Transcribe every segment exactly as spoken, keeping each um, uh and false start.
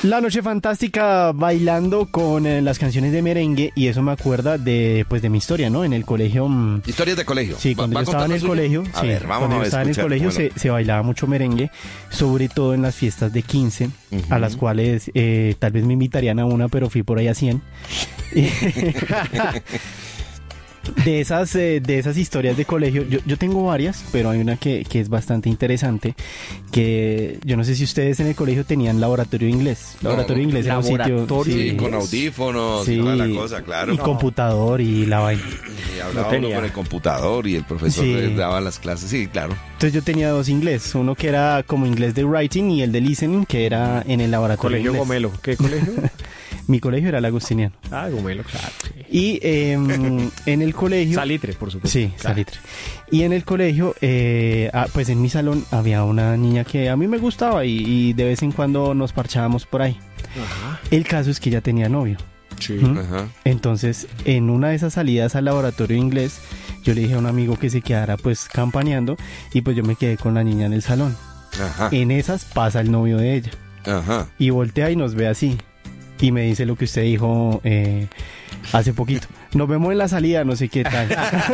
La noche fantástica bailando con eh, las canciones de merengue, y eso me acuerda de pues de mi historia, ¿no? En el colegio. mm, Historias de colegio. Sí, cuando ¿Va- yo va estaba en el contando colegio, suyo? A sí, ver, vamos cuando a yo estaba en el escuchar, colegio bueno. se, se bailaba mucho merengue, sobre todo en las fiestas de quince, a las cuales eh, tal vez me invitarían a una, pero fui por ahí a cien. De esas, eh, de esas historias de colegio, yo, yo tengo varias, pero hay una que, que es bastante interesante, que yo no sé si ustedes en el colegio tenían laboratorio de inglés. No, Laboratorio de inglés era un sitio... laboratorio Sí, sí, con audífonos sí, y toda la cosa, claro. y computador y la vaina. Y hablaba No uno tenía. con el computador y el profesor Sí. les daba las clases. Sí, claro. Entonces yo tenía dos inglés, uno que era como inglés de writing y el de listening, que era en el laboratorio de Colegio inglés. Gomelo. ¿Qué colegio? Mi colegio era el agustiniano. Ah, Gomelo, claro. Y eh, en el colegio... Salitre, por supuesto. Sí, Claro. salitre. Y en el colegio, eh, ah, pues en mi salón había una niña que a mí me gustaba y, y de vez en cuando nos parchábamos por ahí. Ajá. El caso es que ella tenía novio. Sí. ¿Mm? Ajá. Entonces, en una de esas salidas al laboratorio de inglés, yo le dije a un amigo que se quedara pues campaneando, y pues yo me quedé con la niña en el salón. Ajá. En esas pasa el novio de ella Ajá. y voltea y nos ve así y me dice lo que usted dijo eh, hace poquito. Nos vemos en la salida, no sé qué tal.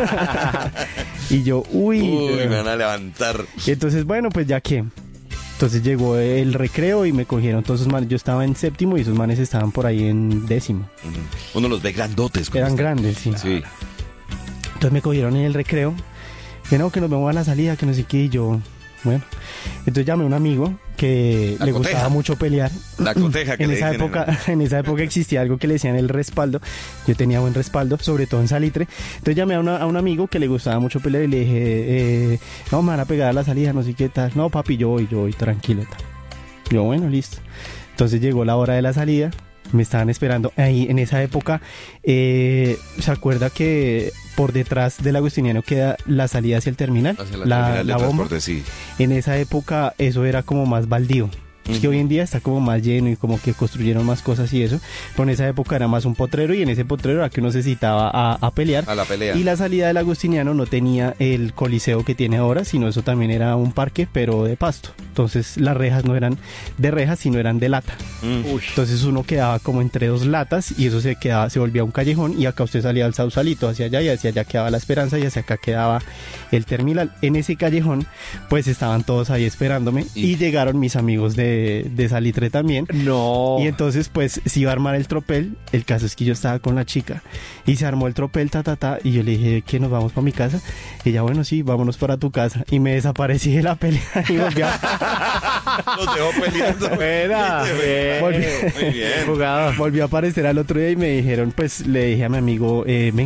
Y yo, uy. Uy, me van a levantar. Entonces, bueno, pues ya que. Entonces llegó el recreo y me cogieron todos esos manes. Yo estaba en séptimo y esos manes estaban por ahí en décimo. Ujú. Uno los ve grandotes. cuando Eran están- grandes, sí. Sí. Entonces me cogieron en el recreo. Que no, que nos vemos a la salida, que no sé qué. Y yo, bueno. Entonces llamé a un amigo que La le coteja. gustaba mucho pelear. La coteja que En le esa dicen época, en esa época existía algo que le decían el respaldo. Yo tenía buen respaldo, sobre todo en salitre. Entonces llamé a, una- a un amigo que le gustaba mucho pelear y le dije, eh, no, me van a pegar a la salida, no sé qué tal. No, papi, yo voy, yo voy, tranquilo. Tal. Yo, bueno, listo. Entonces llegó la hora de la salida. Me estaban esperando. Ahí, en esa época, eh, ¿se acuerda que por detrás del Agustiniano queda la salida hacia el terminal? Hacia la, la, terminal de la bomba. transporte, sí. En esa época eso era como más baldío. Es que Ujú. hoy en día está como más lleno y como que construyeron más cosas y eso. Pero en esa época era más un potrero, y en ese potrero era que uno se citaba a, a pelear. A la pelea. Y la salida del Agustiniano no tenía el coliseo que tiene ahora, sino eso también era un parque, pero de pasto. Entonces las rejas no eran de rejas, sino eran de lata. Mm. Uy. Entonces uno quedaba como entre dos latas y eso se quedaba, se volvía un callejón, y acá usted salía al Sausalito hacia allá, y hacia allá quedaba la Esperanza y hacia acá quedaba el terminal. En ese callejón pues estaban todos ahí esperándome y, Y- llegaron mis amigos de, de Salitre también. No. Y entonces pues se iba a armar el tropel. El caso es que yo estaba con la chica y se armó el tropel, ta ta ta, y yo le dije que nos vamos para mi casa. Y ella, bueno, sí, vámonos para tu casa. Y me desaparecí de la pelea y volví a, Los dejó peleando. Buena. Bien. Volví- Muy bien. Jugado. volví a aparecer al otro día y me dijeron, pues le dije a mi amigo, eh, ven,